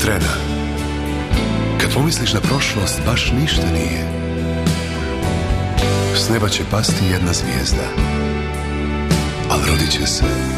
trena. Kad pomisliš na prošlost, baš ništa nije. S neba će pasti jedna zvijezda, ali rodit će se